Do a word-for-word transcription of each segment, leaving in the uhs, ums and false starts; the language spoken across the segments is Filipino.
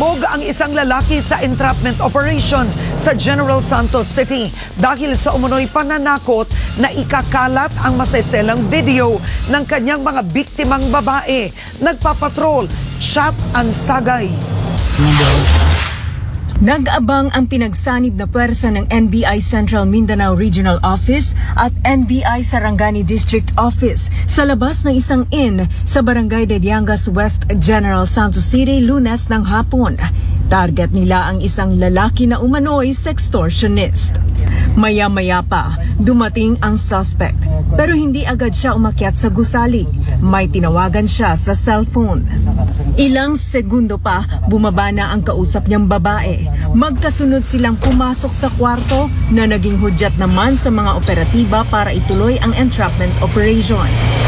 Nalubog ang isang lalaki sa entrapment operation sa General Santos City dahil sa umunoy pananakot na ikakalat ang maseselang video ng kanyang mga biktimang babae. Nagpapatrol, Chat Ansagay. Nag-abang ang pinagsanib na pwersa ng N B I Central Mindanao Regional Office at N B I Sarangani District Office sa labas ng isang inn sa Barangay de Diangas West, General Santos City, Lunes ng hapon. Target nila ang isang lalaki na umano'y sextortionist. Maya-maya pa, dumating ang suspect pero hindi agad siya umakyat sa gusali. May tinawagan siya sa cellphone. Ilang segundo pa, bumaba na ang kausap niyang babae. Magkasunod silang pumasok sa kwarto na naging hudyat naman sa mga operatiba para ituloy ang entrapment operation.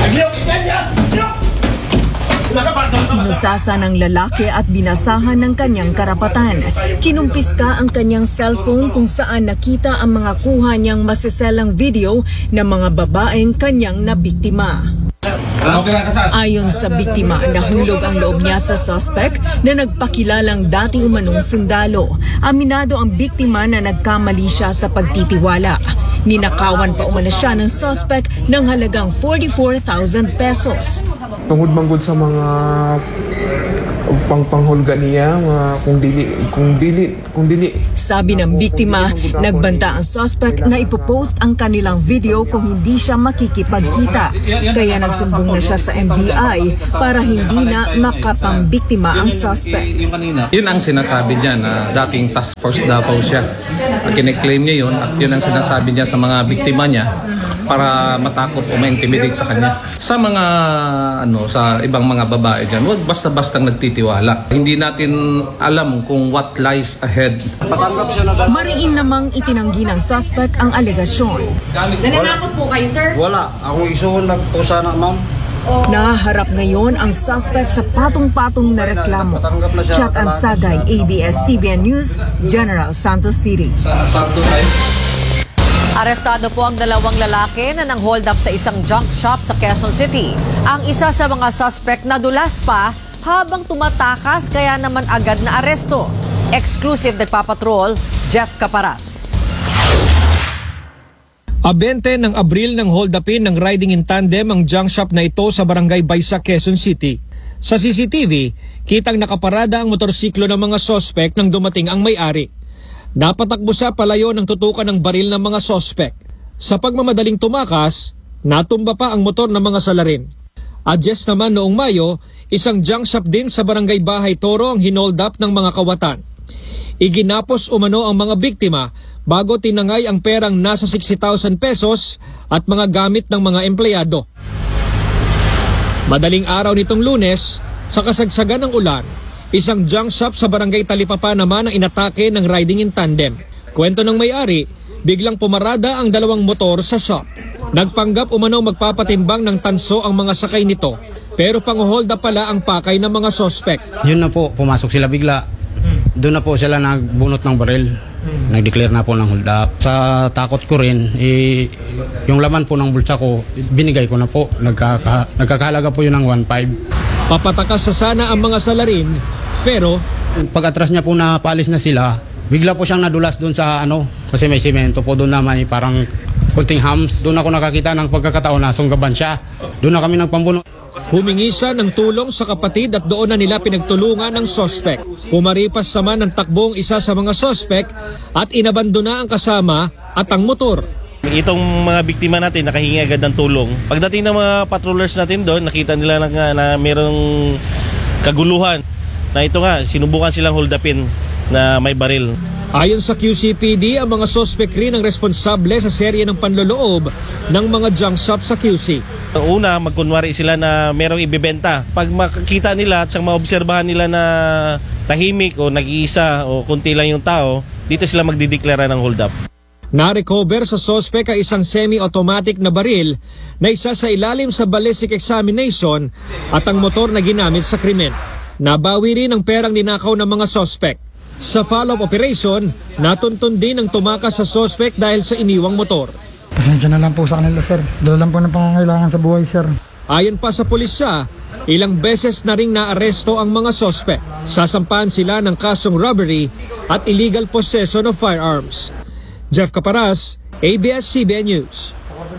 Inusasa ng lalaki at binasahan ng kanyang karapatan. Kinumpiska ang kanyang cellphone kung saan nakita ang mga kuha niyang masiselang video ng mga babaeng kanyang nabiktima. Ayon sa biktima, nahulog ang loob niya sa suspect na nagpakilalang dati umanong sundalo. Aminado ang biktima na nagkamali siya sa pagtitiwala. Ninakawan pa umano siya ng suspect ng halagang forty-four thousand pesos. Tungod manggod sa mga pangpanghulga niya, mga kung dili, kung dili, kung dili. Sabi ng biktima, nagbanta ang suspect na ipopost ang kanilang video kung hindi siya makikipagkita. Kaya nagsumbong na siya sa N B I para hindi na makapambiktima ang suspect. Yun ang sinasabi niya na dating task force Davao siya. Kine-claim niya yun at yun ang sinasabi niya sa mga biktima niya para matakot o ma-intimidate sa kanya. Sa mga ano sa ibang mga babae diyan, wag basta-basta nagtitiwala. Hindi natin alam kung what lies ahead. Mariin namang itinanggi ng suspect ang alegasyon. Nananakot po kayo, sir? Wala. Ako isuhon nagpusa na, ma'am. Oh. Nahaharap ngayon ang suspect sa patong-patong na reklamo. Chat Ansagay, A B S C B N News, General Santos City. Arestado po ang dalawang lalaki na nang hold up sa isang junk shop sa Quezon City. Ang isa sa mga suspect na dulas pa habang tumatakas kaya naman agad na aresto. Exclusive nagpapatrol, Jeff Caparas. Abente ng Abril ng hold upin ng riding in tandem ang junk shop na ito sa Barangay Baysa, Quezon City. Sa C C T V, kitang nakaparada ang motorsiklo ng mga suspect nang dumating ang may-ari. Napatakbo siya palayo ng tutukan ng baril ng mga sospek. Sa pagmamadaling tumakas, natumba pa ang motor ng mga salarin. Adjust naman noong Mayo, isang junk shop din sa Barangay Bahay Toro ang hinold up ng mga kawatan. Iginapos umano ang mga biktima bago tinangay ang perang nasa sixty thousand pesos at mga gamit ng mga empleyado. Madaling araw nitong Lunes, sa kasagsagan ng ulan, isang junk shop sa Barangay Talipapa naman ang inatake ng riding in tandem. Kwento ng may-ari, biglang pumarada ang dalawang motor sa shop. Nagpanggap umano magpapatimbang ng tanso ang mga sakay nito, pero pang-hold up pala ang pakay ng mga sospek. Yun na po, pumasok sila bigla. Doon na po sila nagbunot ng baril. Nag-declare na po ng hold up. Sa takot ko rin, eh, yung laman po ng bulsa ko, binigay ko na po. Nagkaka, nagkakalaga po yun ng one five. Papatakas sa sana ang mga salarin, pero pag-atras niya po na paalis na sila, bigla po siyang nadulas doon sa ano, kasi may semento po doon na may parang kunting hams. Doon ako nakakita ng pagkakataon na sunggaban siya. Doon na kami nagpambuno. Humingi siya ng tulong sa kapatid at doon na nila pinagtulungan ng sospek. Pumaripas naman ng takbong isa sa mga sospek at inabandona ang kasama at ang motor. Itong mga biktima natin nakahingi agad ng tulong. Pagdating ng mga patrollers natin doon, nakita nila na, na mayroong kaguluhan. Na ito nga, sinubukan silang hold upin na may baril. Ayon sa Q C P D, ang mga sospek rin ang responsable sa serye ng panloloob ng mga junk shop sa Q C. Una, magkunwari sila na merong ibibenta. Pag makikita nila at siyang maobserbahan nila na tahimik o nag-iisa o kunti lang yung tao, dito sila magdideklara ng hold up. Na-recover sa sospek ay isang semi-automatic na baril na isa sa ilalim sa ballistic examination at ang motor na ginamit sa krimen. Nabawi rin ang perang ninakaw ng mga sospek. Sa follow-up operation, natuntun din ang tumakas sa sospek dahil sa iniwang motor. Pasensya na lang po sa kanila, sir. Dala lang po ng pangangailangan sa buhay, sir. Ayon pa sa pulisya, Ilang beses na ring naaresto ang mga sospek. Sasampahan sila ng kasong robbery at illegal possession of firearms. Jeff Caparas, A B S C B N News.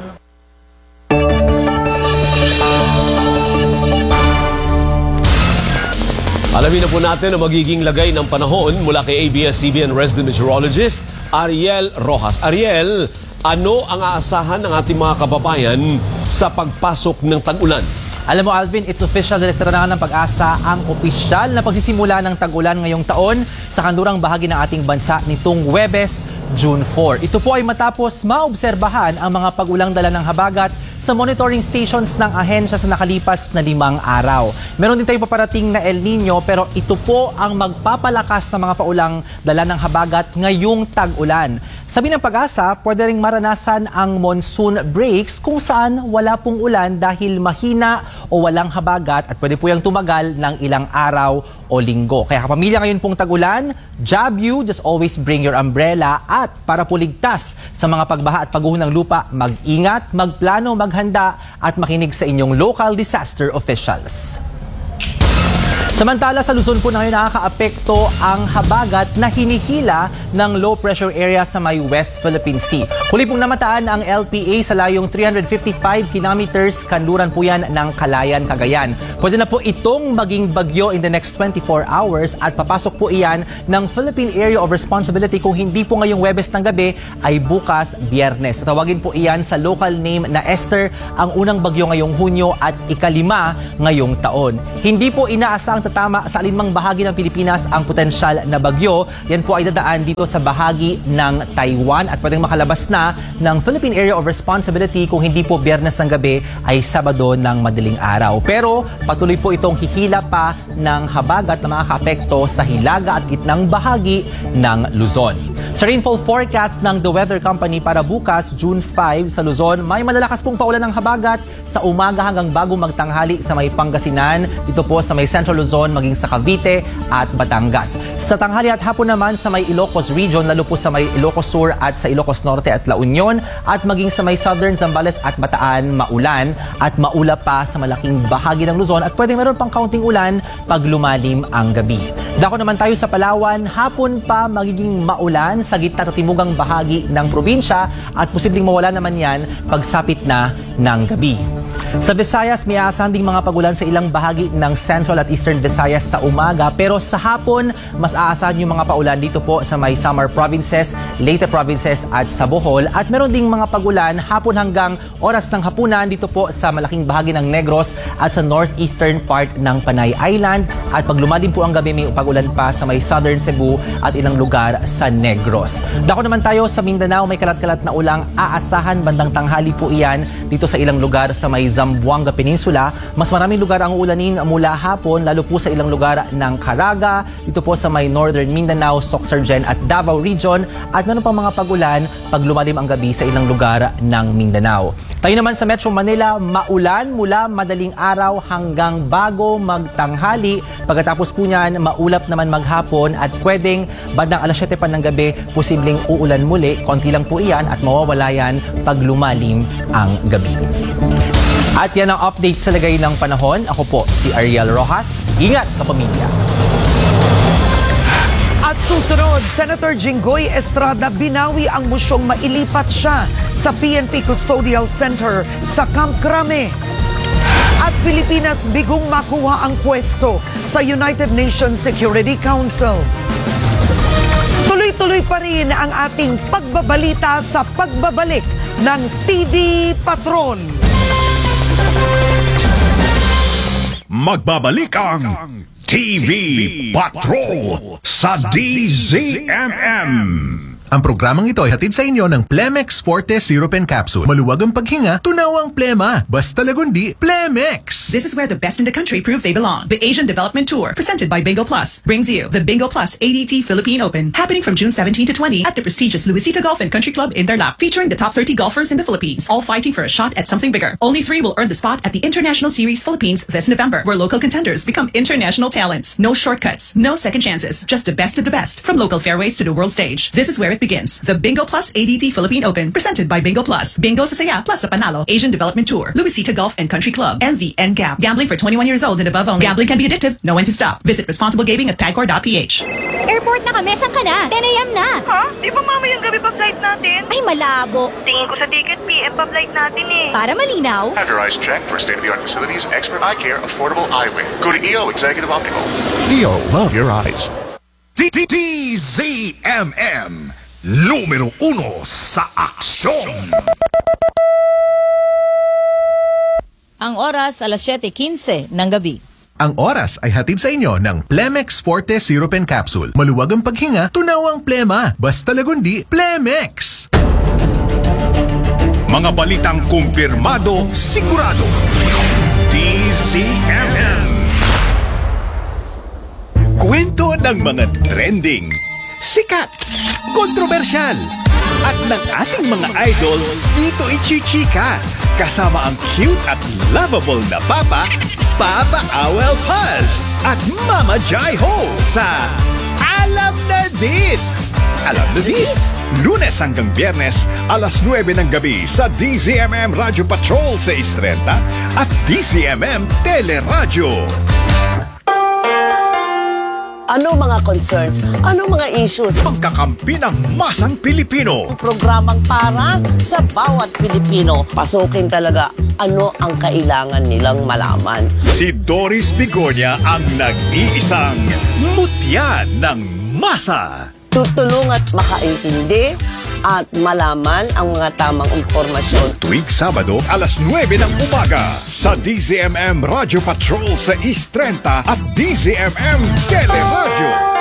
Alamin na po natin ang magiging lagay ng panahon mula kay A B S C B N resident meteorologist Ariel Rojas. Ariel, ano ang aasahan ng ating mga kababayan sa pagpasok ng tag-ulan? Alam mo Alvin, it's official, direktora na ng Pag-asa ang opisyal na pagsisimula ng tag-ulan ngayong taon sa kanlurang bahagi ng ating bansa nitong Huwebes, June four. Ito po ay matapos maobserbahan ang mga pag-ulang dala ng habagat sa monitoring stations ng ahensya sa nakalipas na limang araw. Meron din tayong paparating na El Nino pero ito po ang magpapalakas ng mga paulang dala ng habagat ngayong tag-ulan. Sabi ng Pag-asa, pwede ring maranasan ang monsoon breaks kung saan wala pong ulan dahil mahina o walang habagat at pwede po yung tumagal ng ilang araw o linggo. Kaya kapamilya ngayon pong tag-ulan, job you, just always bring your umbrella at para po ligtas sa mga pagbaha at pagguho ng lupa, mag-ingat, magplano, maghanda at makinig sa inyong local disaster officials. Samantala sa Luzon po na ngayon nakakaapekto ang habagat na hinihila ng low pressure area sa may West Philippine Sea. Huli pong namataan ang L P A sa layong three hundred fifty-five kilometers kanluran po yan ng Calayan, Cagayan. Pwede na po itong maging bagyo in the next twenty-four hours at papasok po iyan ng Philippine Area of Responsibility kung hindi po ngayong Huwebes ng gabi ay bukas Biyernes. Tawagin po iyan sa local name na Esther, ang unang bagyo ngayong Hunyo at ikalima ngayong taon. Hindi po inaasang tatama sa alinmang bahagi ng Pilipinas ang potensyal na bagyo. Yan po ay dadaan dito sa bahagi ng Taiwan at pwedeng makalabas na ng Philippine Area of Responsibility kung hindi po Biyernes ng gabi ay Sabado ng madaling araw. Pero patuloy po itong hihila pa ng habagat na makakaapekto sa hilaga at gitnang bahagi ng Luzon. Sa rainfall forecast ng The Weather Company para bukas, June five sa Luzon, may malalakas pong paulan ng habagat sa umaga hanggang bago magtanghali sa may Pangasinan, dito po sa may Central Luzon, maging sa Cavite at Batangas. Sa tanghali at hapon naman sa may Ilocos Region, lalo po sa may Ilocos Sur at sa Ilocos Norte at La Union, at maging sa may Southern Zambales at Bataan, maulan at maulap pa sa malaking bahagi ng Luzon at pwedeng meron pang kaunting ulan pag lumalim ang gabi. Dako naman tayo sa Palawan, hapon pa magiging maulan sa gitna at timugang bahagi ng probinsya at posibleng mawala naman yan pagsapit na ng gabi. Sa Visayas, may aasahan ding mga pagulan sa ilang bahagi ng Central at Eastern Visayas sa umaga. Pero sa hapon, mas aasahan yung mga paulan dito po sa may Samar Provinces, Leyte Provinces at sa Bohol. At meron ding mga pagulan hapon hanggang oras ng hapunan dito po sa malaking bahagi ng Negros at sa northeastern part ng Panay Island. At pag lumalim po ang gabi, may pagulan pa sa may Southern Cebu at ilang lugar sa Negros. Dako naman tayo sa Mindanao, may kalat-kalat na ulang aasahan bandang tanghali po iyan dito sa ilang lugar sa may Zamboanga Peninsula. Mas maraming lugar ang uulanin mula hapon, lalo po sa ilang lugar ng Caraga, dito po sa may Northern Mindanao, Sorsogon at Davao Region. At meron pang mga pagulan pag lumalim ang gabi sa ilang lugar ng Mindanao. Tayo naman sa Metro Manila, maulan mula madaling araw hanggang bago magtanghali. Pagkatapos po niyan, maulap naman maghapon at pwedeng bandang alas siyete pa ng gabi, posibleng uulan muli. Konti lang po iyan at mawawala yan pag lumalim ang gabi. At yan ang update sa lagay ng panahon. Ako po si Ariel Rojas. Ingat kapamilya. At susunod, Senator Jinggoy Estrada binawi ang mosyong mailipat siya sa P N P Custodial Center sa Camp Crame. At Pilipinas bigong makuha ang pwesto sa United Nations Security Council. Tuloy-tuloy pa rin ang ating pagbabalita sa pagbabalik ng T V Patrol. Magbabalik ang T V Patrol sa D Z M M. Ang programang ito ay hatid sa inyo ng Plemex Forte Syrup and Capsule. Maluwag ang paghinga, tunaw ang plema. Basta lagundi, Plemex! This is where the best in the country prove they belong. The Asian Development Tour, presented by Bingo Plus, brings you the Bingo Plus A D T Philippine Open, happening from June seventeenth to twentieth at the prestigious Luisita Golf and Country Club in Tarlac, featuring the top thirty golfers in the Philippines, all fighting for a shot at something bigger. Only three will earn the spot at the International Series Philippines this November, where local contenders become international talents. No shortcuts, no second chances, just the best of the best, from local fairways to the world stage. This is where it begins. The Bingo Plus A D T Philippine Open, presented by Bingo Plus. Bingo sa saya, plus sa panalo. Asian Development Tour, Luisita Golf and Country Club, and the N G A P. Gambling for twenty-one years old and above only. Gambling can be addictive. Know when to stop. Visit responsible gaming at tagcor dot p h. Airport na kami, saan ka na? ten a m na. Ha? Di ba mamayang gabi pa flight natin? Ay, malabo. Tingin ko sa ticket, P M pa flight natin eh. Para malinaw. Have your eyes checked for state-of-the-art facilities, expert eye care, affordable eyewear. Go to E O Executive Optical. E O, love your eyes. D Z M M, numero uno sa aksyon. Ang oras, alas siyete quince ng gabi. Ang oras ay hatid sa inyo ng Plemex Forte Syrup and Capsule. Maluwag ang paghinga, tunawang plema. Basta lagundi, Plemex! Mga balitang kumpirmado, sigurado. D Z M M. Kwento ng mga trending, sikat, kontrobersyal, at ng ating mga idol dito ichichika. Kasama ang cute at lovable na Papa, Papa Awel Paz, at Mama Jai Ho sa Alam na This! Alam na This! Lunes hanggang Biyernes, alas nuwebe ng gabi sa D Z M M Radio Patrol sa six thirty at D Z M M Teleradyo. Ano mga concerns? Ano mga issues? Pagkakampi ng masang Pilipino. Programang para sa bawat Pilipino. Pasukin talaga ano ang kailangan nilang malaman. Si Doris Bigonia ang nag-iisang mutya ng masa. Tutulong at makaintindi at malaman ang mga tamang impormasyon. Tuwing Sabado, alas nuwebe ng umaga sa D Z M M Radio Patrol sa six thirty at D Z M M Teleradyo.